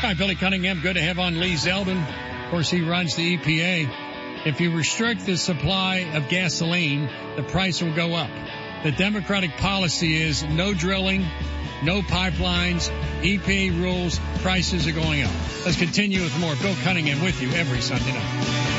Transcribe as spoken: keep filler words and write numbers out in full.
Hi, Billy Cunningham. Good to have on Lee Zeldin. Of course, he runs the E P A. If you restrict the supply of gasoline, the price will go up. The Democratic policy is no drilling, no pipelines, E P A rules, prices are going up. Let's continue with more. Bill Cunningham with you every Sunday night.